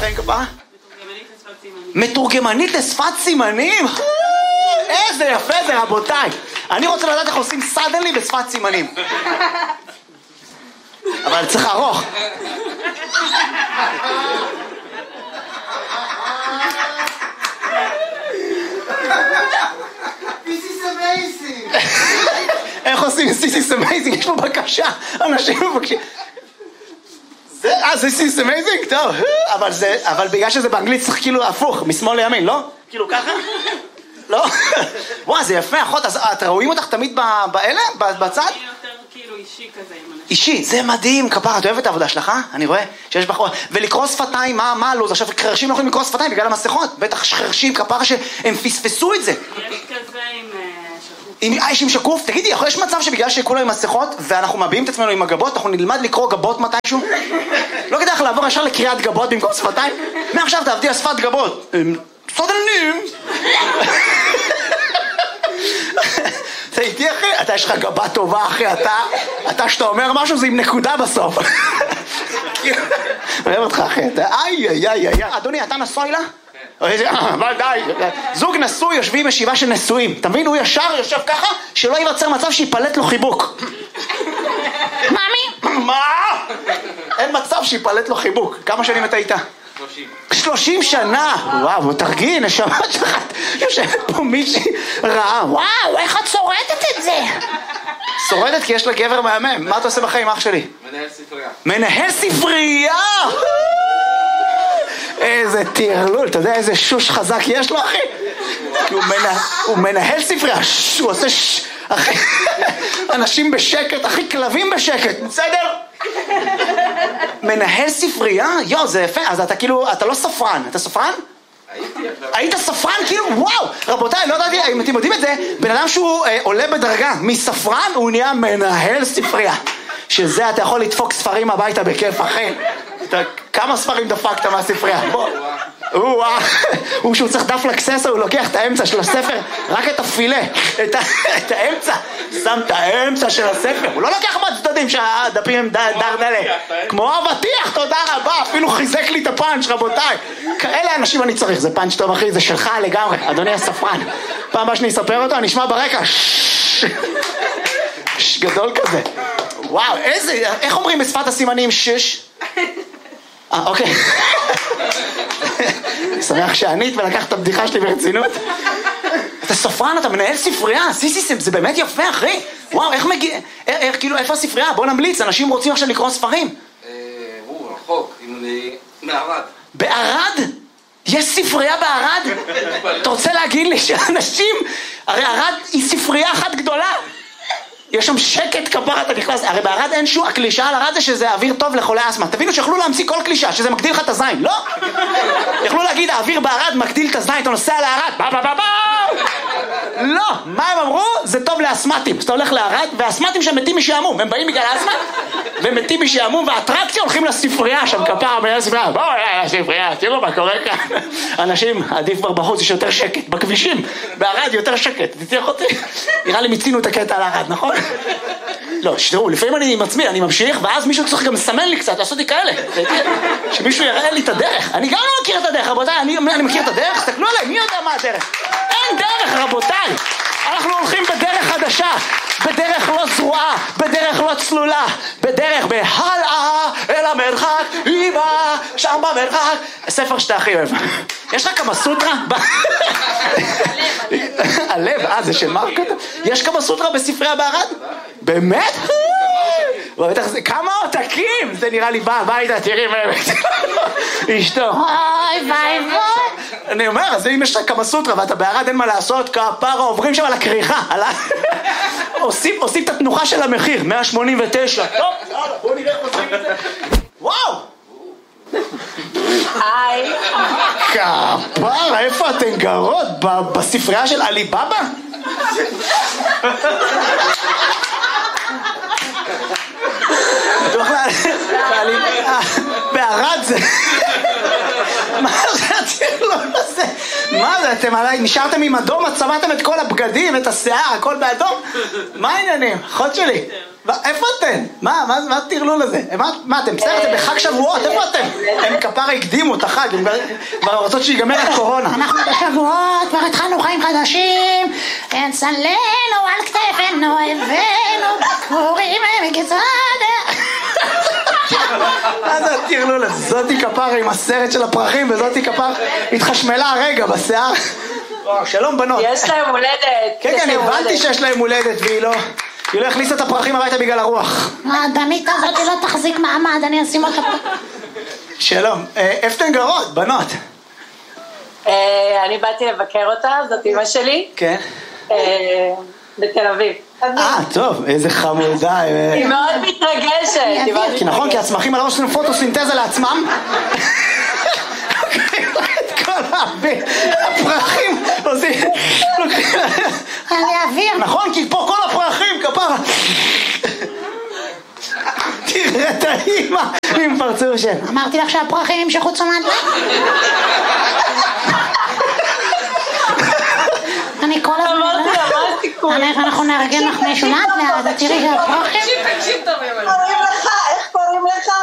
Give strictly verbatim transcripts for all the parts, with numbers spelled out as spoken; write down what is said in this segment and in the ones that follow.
שלכם כפרה? מתורגמנית לשפת סימנים? איזה יפה זה רבותיי. אני רוצה לדעת איך עושים סדנלי בשפת סימנים. אבל צריך ארוך. This is amazing. איך עושים This is amazing? יש פה בקשה. אנשים מבקשים. אה, This is amazing? טוב. אבל זה, אבל בגלל שזה באנגלית צריך כאילו הפוך, משמאל לימין, לא? כאילו ככה? לא? וואו, זה יפה, אחות. אז את רואים אותך תמיד באלה? בצד? אני יותר כאילו אישי כזה עם אנשים. אישי, זה מדהים, כפרה, את אוהבת את העבודה שלך, אה? אני רואה שיש בחור, ולקרוא שפתיים, מה, מה לא? עכשיו, חרשים לא יכולים לקרוא שפתיים בגלל המסכות, בטח חרשים, כפרה, שהם פספסו את זה. יש כזה עם שקוף. עם, יש עם שקוף? תגידי, יש מצב שבגלל שכולו עם מסכות, ואנחנו מביעים את עצמנו עם הגבות, אנחנו נלמד לקרוא גבות מתישהו? לא כדאי לך לעבור ישר לקריאת גבות במקום שפתיים? מעכשיו תעבדי על שפת גבות. סודלנים! אתה איתי אחי? אתה יש לך גבה טובה אחי, אתה, אתה שאתה אומר משהו זה עם נקודה בסוף. אוהב אותך אחי, אתה איי איי איי איי. אדוני, אתה נשוי לה? אבל די, זוג נשוי יושבים ישיבה של נשואים, אתה מבין? הוא ישר יושב ככה שלא ייווצר מצב שיפלט לו חיבוק. מאמי? מה? אין מצב שיפלט לו חיבוק. כמה שנים אתה איתה? שלושים. שלושים שנה! וואו, תרגיעי, נשמה שלך. יושבת פה מישהי רעה. וואו, איך את שורדת את זה? שורדת כי יש לה גבר מהמם. מה אתה עושה בחיים, אח שלי? מנהל ספרייה. מנהל ספרייה! איזה תירלול, אתה יודע איזה שוש חזק יש לו, אחי? הוא מנהל ספרייה, הוא עושה ש... אחי, אנשים בשקט, אחי, כלבים בשקט, בסדר? מנהל ספרייה? יו, זה יפה, אז אתה כאילו, אתה לא ספרן, אתה ספרן? הייתי עכשיו. היית ספרן כאילו? וואו! רבותיי, לא יודעתי, אם אתם יודעים את זה, בן אדם שהוא אה, עולה בדרגה מספרן, הוא נהיה מנהל ספרייה. שזה אתה יכול לדפוק ספרים הביתה בכיף, אחי. אתה, כמה ספרים דפקת מהספרייה? בוא. הוא שהוא צריך דף לקססה, הוא לוקח את האמצע של הספר, רק את הפילה, את, את האמצע, שם את האמצע של הספר, הוא לא לוקח מהצדדים שהדפים הם דרדלה, כמו אבטיח, תודה רבה, אפילו חיזק לי את הפאנץ' רבותיי, כאלה אנשים אני צריך, זה פאנץ' טוב אחי, זה שלך לגמרי, אדוני הספרן, פעם הבאה שאני אספר אותו, אני אשמע ברקע, גדול כזה, וואו, איזה, איך אומרים בשפת הסימנים שש? אה, אוקיי. אני שמח שענית ולקחת את הבדיחה שלי ברצינות. אתה ספרן, אתה מנהל ספרייה, סיסיסם, זה באמת יפה, אחי. וואו, איך מגיע, איך, כאילו, איפה הספרייה? בוא נמליץ, אנשים רוצים עכשיו לקרוא ספרים. אה, הוא רחוק, מערד. בערד? יש ספרייה בערד? אתה רוצה להגיד לי שאנשים, הרי ערד היא ספרייה אחת גדולה. יש שם שקט כפרה, אתה נכנס, הרי בערד אין שום, הקלישה על ערד זה שזה אוויר טוב לחולי אסמה, תבינו שיכולו להמציא כל קלישה, שזה מגדיל לך את הזין, לא? יכלו להגיד, האוויר בערד מגדיל את הזין, אתה נוסע לערד, בא בא בא בא! לא, מה הם אמרו? זה טוב לאסמטים, אז אתה הולך לערד, והאסמטים שם מתים משעמום, הם באים בגלל אסמה, והם מתים משעמום, והאטרקציה הולכים לספרייה שם כפרה, מנהל ספרייה, בואו לספרייה, תראו מה קורה כאן. אנשים, עדיף כבר בחוץ, יש יותר שקט, בכבישים, בערד יותר שקט, תצליח אותי? נראה לי מיצינו את הקטע על ערד, נכון? לא, שתראו, לפעמים אני עם עצמי, אני ממשיך, ואז מישהו צריך גם לסמן לי קצת, לעשות לי כאלה, שמישהו יראה לי את הדרך. אני גם לא מכיר את הדרך, רבותיי, אני, אני מכיר את הדרך, תסתכלו עליי, מי יודע מה הדרך? אין דרך, רבותיי. אנחנו הולכים בדרך חדשה, בדרך לא זרועה, בדרך לא צלולה, בדרך בהלאה אל המרחק, אמא, שם במרחק. ספר שאתה הכי אוהב. יש לך כמה סוטרה? הלב, אה, זה של מרקות? יש כמה סוטרה בספרייה בערד? באמת? כמה עותקים? זה נראה לי בא הביתה, תראי באמת. אשתו, אוי ביי ביי. אני אומר, אז אם יש לך כמה סוטרה ואתה בערד אין מה לעשות, כפרה עוברים שם על הכריכה. עושים את התנוחה של המחיר, מאה שמונים ותשע. טוב, בואו נראה איך עושים את זה. וואו! היי. כפרה, איפה אתן גרות? בספרייה של עליבאבא? בערד זה... מה זה? מה זה, אתם עליי, נשארתם עם אדום, את צבעתם את כל הבגדים, את השיער, הכל באדום? מה העניינים? אחות שלי, איפה אתם? מה, מה, מה תרלו לזה? מה, אתם בסדר? אתם בחג שבועות, איפה אתם? הם כפרה הקדימו את החג, הם כבר רוצות שיגמר הקורונה. אנחנו בשבועות, כבר התחלנו חיים חדשים, ונצלנו על כתפינו, הבאנו, קוראים מגצד. מה זה תרלו לזה? זאתי כפרה עם הסרט של הפרחים, וזאתי כפרה התחשמלה הרגע בשיער. שלום בנות. יש להם הולדת. כן, כן, הבנתי שיש להם הולדת, והיא לא... היא לא הכניסה את הפרחים הביתה בגלל הרוח. האדמית הזאת היא לא תחזיק מעמד, אני אשים אותה פה. שלום, איפה אתן גרות, בנות? אני באתי לבקר אותה, זאת אמא שלי. כן. בתל אביב. אה, טוב, איזה חמודה. היא מאוד מתרגשת. כי נכון, כי הצמחים על הראש עושים פוטוסינתזה לעצמם. את כל האוויר, הפרחים עושים... אני אוויר. נכון, כי פה כל הפרחים, כפרה. תראה את האמא עם פרצוף של... אמרתי לך שהפרחים ימשכו תשומת לב. אני כל הזמן... אמרתי לה, מה הסיכוי? אנחנו נארגן לך מישהו לאט לאט, תראי שהפרחים... תקשיב, תקשיב טוב, אמא. קוראים לך, איך קוראים לך?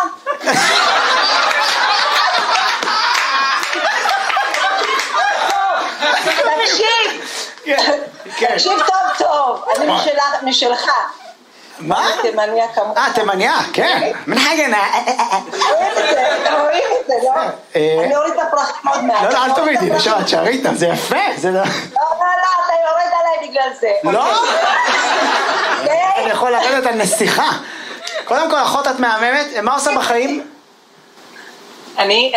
תקשיב, תקשיב טוב טוב, אני משלך. מה? תימניה כמובן. אה, תימניה, כן. מנחגנה. רואים את זה, רואים את זה, לא? אני אוריד את הפרחים עוד מעט. לא, לא, אל תורידי, נשארת, שערית, זה יפה. לא, לא, לא, אתה יורד עליי בגלל זה. לא? אני יכול לרדת על נסיכה. קודם כל, אחות את מהממת, מה עושה בחיים? אני...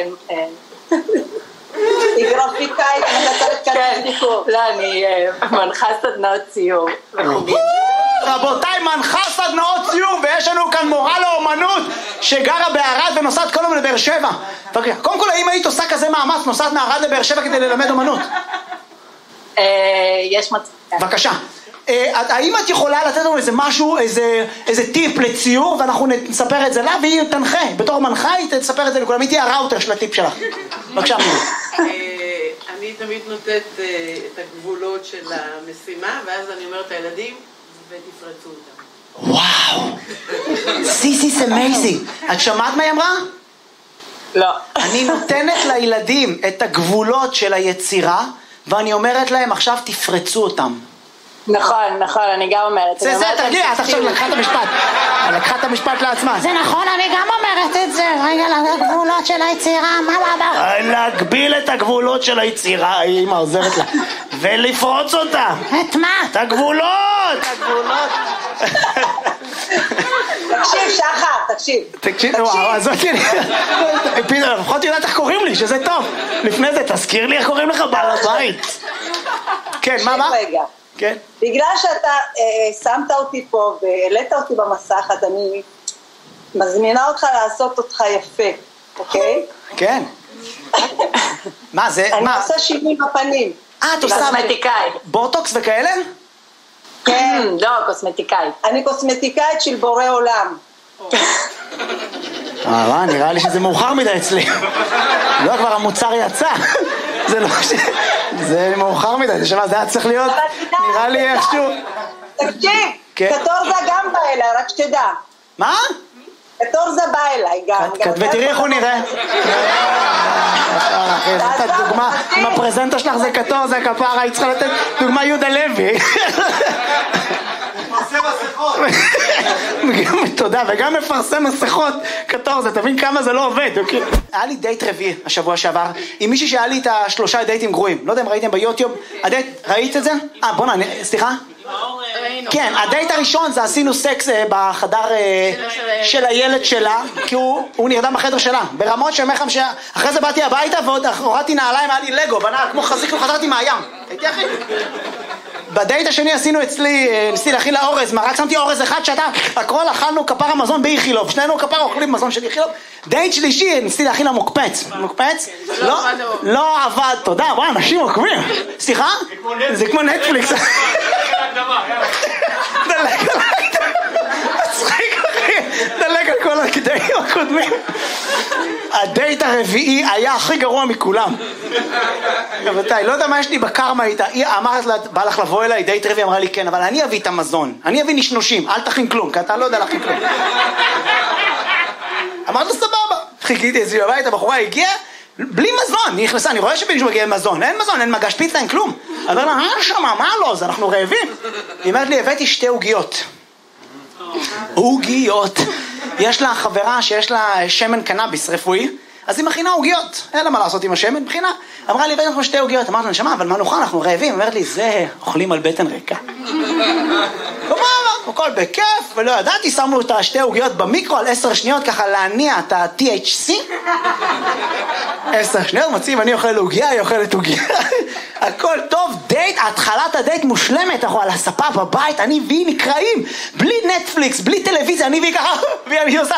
היא גרפיקאית, כן, לא, אני מנחה סדנאות ציור וחוגים. רבותיי, מנחה סדנאות ציור, ויש לנו כאן מורה לאומנות שגרה בערד ונוסעת כל יום לבאר שבע. קודם כל, האם היית עושה כזה מאמץ, נוסעת מערד לבאר שבע כדי ללמד אומנות? יש מצב. בבקשה. האם את יכולה לתת לנו איזה משהו, איזה טיפ לציור, ואנחנו נספר את זה לה, והיא תנחה. בתור מנחה היא תספר את זה לכולם. היא תהיה הראוטר של הטיפ שלך. בבקשה. אני תמיד נותנת את הגבולות של המשימה, ואז אני אומרת לילדים, ותפרצו אותם. וואו. This is amazing. את שמעת מה היא אמרה? לא. אני נותנת לילדים את הגבולות של היצירה, ואני אומרת להם, עכשיו תפרצו אותם. נכון, נכון, אני גם אומרת. זה, זה, תרגיע, את עכשיו לקחה את המשפט. לקחה את המשפט לעצמה. זה נכון, אני גם אומרת את זה. רגע, לגבולות של היצירה, מה מה מה? להגביל את הגבולות של היצירה, אמא עוזרת לה. ולפרוץ אותה. את מה? את הגבולות, הגבולות. תקשיב, שחר, תקשיב. תקשיב, וואו, אז אותי, לפחות יודעת איך קוראים לי, שזה טוב. לפני זה, תזכיר לי איך קוראים לך בעל הבית. כן, מה, מה? רגע. כן. בגלל שאתה אה, שמת אותי פה והעלית אותי במסך, אז אני מזמינה אותך לעשות אותך יפה, אוקיי? כן. מה זה? אני מה? עושה שינוי בפנים. אה, את עושה קוסמטיקאית. בוטוקס וכאלה? כן, לא, קוסמטיקאית. אני קוסמטיקאית של בורא עולם. אה, נראה לי שזה מאוחר מדי אצלי. לא, כבר המוצר יצא. זה לא ש... זה מאוחר מדי, זה שמה, זה היה צריך להיות, נראה לי איכשהו... תקשיב, קטורזה גם בא אליי, רק שתדע. מה? קטורזה בא אליי גם. ותראי איך הוא נראה. זאת דוגמה, אם הפרזנטה שלך זה קטורזה, כפרה, היא צריכה לתת דוגמה יהודה לוי. מפרסם מסכות. תודה, וגם מפרסם מסכות קטורזה, תבין כמה זה לא עובד. היה לי דייט רביעי השבוע שעבר, עם מישהי שהיה לי את השלושה דייטים גרועים. לא יודע אם ראיתם ביוטיוב, ראית את זה? אה, בוא נע, סליחה? כן, הדייט הראשון זה עשינו סקס בחדר של הילד שלה, כי הוא נרדם בחדר שלה, ברמות שמחם ש... אחרי זה באתי הביתה ועוד הורדתי נעליים, היה לי לגו, בנה כמו חזיק וחזרתי מהים. הייתי אחי? בדייט השני עשינו אצלי, ניסיתי להכין לה אורז, מרק שמתי אורז אחד שאתה, הכל אכלנו כפר המזון באיכילוב, שנינו כפר אוכלים מזון של איכילוב. דייט שלישי, ניסיתי להכין לה מוקפץ. מוקפץ? לא, לא עבד, תודה, וואי, אנשים עוקבים. סליחה? זה כמו נטפליקס. דלג על מצחיק אחי, דלג על כל הקטעים הקודמים. והדייט הרביעי היה הכי גרוע מכולם. רבותיי, לא יודע מה יש לי בקרמה איתה. היא אמרת לה, בא לך לבוא אליי, דייט רביעי, אמרה לי כן, אבל אני אביא את המזון. אני אביא נשנושים, אל תכין כלום, כי אתה לא יודע להכין כלום. אמרת לה סבבה. חיכיתי אצלי בבית, הבחורה הגיעה, בלי מזון, היא נכנסה, אני רואה שמישהו מגיע עם מזון, אין מזון, אין מגש פיצה, אין כלום. אמר לה, אה שמה, מה לא, זה אנחנו רעבים. היא אומרת לי, הבאתי שתי עוגיות. עוגיות. יש לה חברה שיש לה שמן קנאביס רפואי, אז היא מכינה עוגיות. אין לה מה לעשות עם השמן, מכינה. אמרה לי, הבאתי לך שתי עוגיות. אמרתי לה, נשמה, אבל מה נאכל, אנחנו רעבים. אמרת לי, זה אוכלים על בטן ריקה. כלומר, הכל בכיף, ולא ידעתי, שמנו את השתי עוגיות במיקרו על עשר שניות, ככה להניע את ה-טי אייץ' סי. עשר שניות, מציב, אני אוכל עוגיה, היא אוכלת עוגיה. הכל טוב, דייט, התחלת הדייט מושלמת, אנחנו על הספה בבית, אני והיא נקראים, בלי נטפליקס, בלי טלוויזיה, אני והיא ככה, והיא עושה.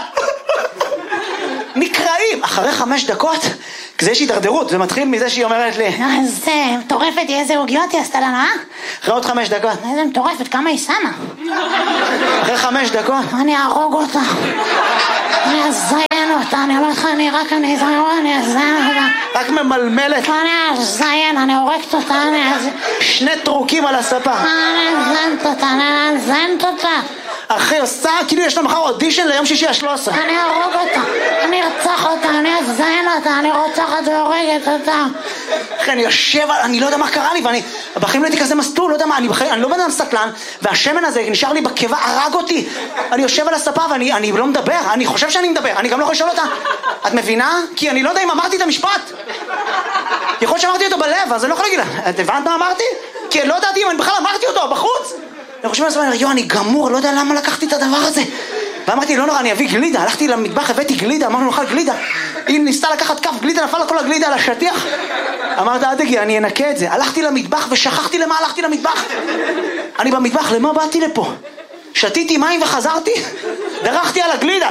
נקראים, אחרי חמש דקות, כזה יש הידרדרות, זה מתחיל מזה שהיא אומרת לי, איזה מטורפת, איזה עוגיות היא עשתה לנו, אה? אחרי עוד חמש דקות. איזה מטורפת, כמה היא שמה? אחרי חמש דקות. אני ארוג אותה. אני אזיין אותה, אני אומרת לך, אני רק אני אזיין, אני אזיין אותה. רק ממלמלת. אני אזיין, אני הורגת אותה, אני אזיין. שני טרוקים על הספה. אני אזיינת אותה, אני אזיינת אותה. אחי עושה, כאילו יש לה מחר אודישן ליום שישי השלוש עשרה. אני ארוג אותה, אני ארצח אותה, אני אזיין אותה, אני רוצחת והורגת אותה. אחי, אני יושב, אני לא יודע מה קרה לי, ואני, בחיים לא הייתי כזה מסטול, לא יודע מה, אני, בחיים, אני לא בן אדם סטלן, והשמן הזה נשאר לי בקיבה, הרג אותי. אני יושב על הספה ואני אני לא מדבר, אני חושב שאני מדבר, אני גם לא יכול לשאול אותה. את מבינה? כי אני לא יודע אם אמרתי את המשפט. יכול שאמרתי אותו בלב, אז אני לא יכול להגיד לה, את הבנת מה אמרתי? כי לא ידעתי אם אני בכלל אמרתי אותו בחוץ. אני חושב לעצמי, יו, אני גמור, לא יודע למה לקחתי את הדבר הזה. ואמרתי, לא נורא, אני אביא גלידה. הלכתי למטבח, הבאתי גלידה, אמרנו, נאכל גלידה. היא ניסתה לקחת כף גלידה, נפל כל הגלידה על השטיח. אמרת, אל תגיע, אני אנקה את זה. הלכתי למטבח ושכחתי למה הלכתי למטבח. אני במטבח, למה באתי לפה? שתיתי מים וחזרתי, דרכתי על הגלידה.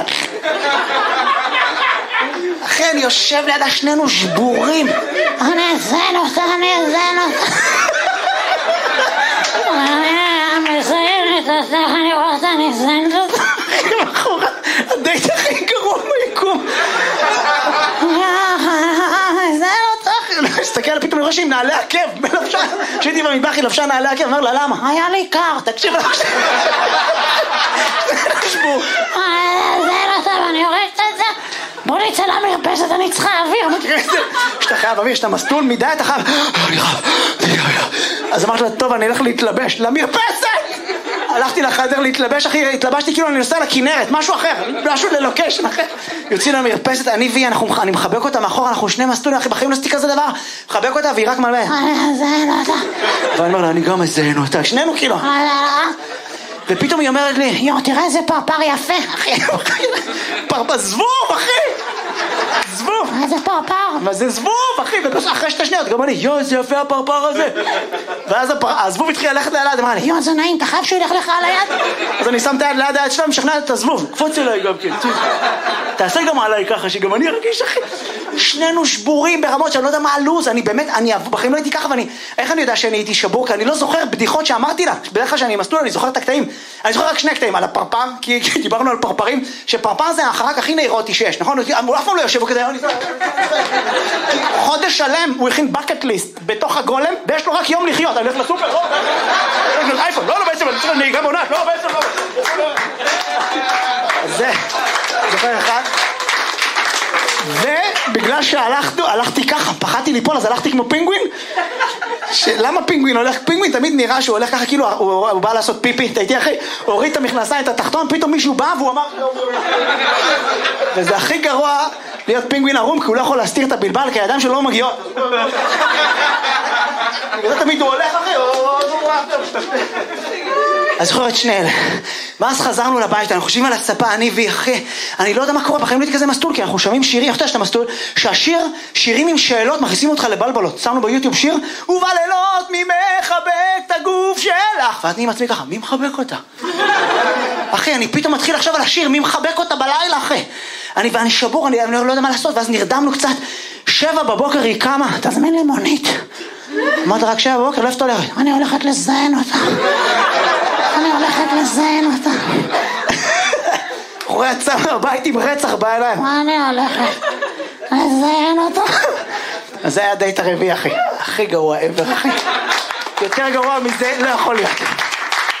אחי, אני יושב לידה, שנינו שבורים. אני אזיין אותה, אני אזיין אותה. אני אזיינת אותה, אני רוצה, אני אזיינת אותה. הדייט הכי גרוע מיקום. אני אזיין אותה. הסתכל, פתאום אני רואה שהיא נעלי עקב, בלבשה. כשהייתי במטבח היא לבשה נעלי עקב, אמר לה, למה? היה לי קר. תקשיב לה. אני אזיין אותה ואני הורגת את זה. בוא נצא למרפסת, אני צריכה אוויר. שאתה חייב אוויר, שאתה מסטול מדי, אתה חייב... אז אמרתי לה, טוב, אני אלך להתלבש. למרפסת! הלכתי לחדר להתלבש, אחי, התלבשתי כאילו אני נוסע לכנרת, משהו אחר, משהו ללוקשן אחר. יוצאים למרפסת, אני והיא, אני מחבק אותה מאחור, אנחנו שני מסטולים, אחי, בחיים לא עשיתי כזה דבר. מחבק אותה והיא רק מלמד. אני אזיין אותה. ואני אומר לה, אני גם אזיין אותה, שנינו כאילו. ופתאום היא אומרת לי, יו, תראה איזה פרפר יפה, אחי. פרפר, זבוב, אחי! זבוב! איזה פרפר? מה זה זבוב, אחי? אחרי שתי שניות, גם אני, יו, איזה יפה הפרפר הזה. ואז הזבוב התחיל ללכת ליד, אמרה לי, יו, זה נעים, אתה חייב שהוא ילך לך על היד? אז אני שם את היד ליד היד שלה, משכנעת את הזבוב. קפוץ אליי גם כן. תעשה גם עליי ככה, שגם אני ארגיש, אחי. שנינו שבורים ברמות שאני לא יודע מה הלוז. אני באמת, אני בחיים לא הייתי ככה, ואני, איך אני יודע שאני הייתי שבור? כי אני לא זוכר בדיחות שאמרתי לה. בדרך כלל שאני מסטול, אני זוכר את הקטעים. אני זוכר רק שני קטעים על הפרפר, כי דיברנו על פרפרים, שפרפר זה החרק הכי נאירוטי שיש, נכון? הוא אף פעם לא יושב כזה, חודש שלם הוא הכין בקט ליסט בתוך הגולם, ויש לו רק יום לחיות, אני הולך לסופר, לא, אייפון, לא, לא, בעצם, אני צריך נהיגה בעונת, לא, בעצם, לא. זה, זוכר אחד. ובגלל שהלכנו, הלכתי ככה, פחדתי ליפול, אז הלכתי כמו פינגווין. למה פינגווין הולך? פינגווין תמיד נראה שהוא הולך ככה, כאילו הוא, הוא בא לעשות פיפי, אתה איתי אחי, הוריד את המכנסיים, את התחתון, פתאום מישהו בא והוא אמר, וזה הכי גרוע להיות פינגווין ערום, כי הוא לא יכול להסתיר את הבלבל, כי הידיים שלו לא מגיעות. וזה תמיד הוא הולך אחי, אז זוכר את שני אלה. ואז חזרנו לבית, אנחנו חושבים על הספה, אני והיא, אחי, אני לא יודע מה קורה, בחיים לא הייתי כזה מסטול, כי אנחנו שומעים שירים, איך אתה שאתה מסטול, שהשיר, שירים עם שאלות, מכניסים אותך לבלבלות. שמנו ביוטיוב שיר, ובלילות מי מחבק את הגוף שלך, ואת נהיים עצמי ככה, מי מחבק אותה? אחי, אני פתאום מתחיל עכשיו על השיר, מי מחבק אותה בלילה, אחי? אני, ואני שבור, אני, אני לא יודע מה לעשות, ואז נרדמנו קצת, שבע בבוקר היא קמה, תזמין לי מונית. אמרת רק שבע בבוקר, לא איפה אתה הולכת? אני הולכת לזיין אותה. אני הולכת לזיין אותה. אחורי יצא מהבית עם רצח בעיניים. מה אני הולכת? מזיין אותו. אז זה היה הדייט הרביעי, אחי. הכי גרוע ever, אחי. יותר גרוע מזה לא יכול להיות.